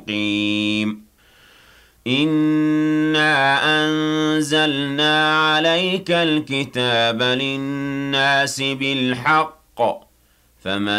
مستقيم إنا أنزلنا عليك الكتاب للناس بالحق فمن